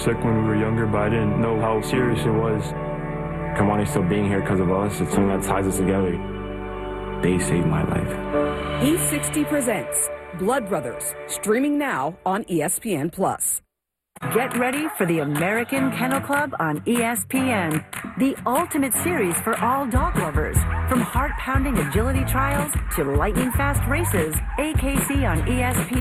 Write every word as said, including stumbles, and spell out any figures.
sick when we were younger, but I didn't know how serious it was. Kamani's still being here because of us. It's something that ties us together. They saved my life. E sixty presents Blood Brothers, streaming now on E S P N plus. Get ready for the American Kennel Club on E S P N, the ultimate series for all dog lovers. From heart-pounding agility trials to lightning-fast races, A K C on E S P N.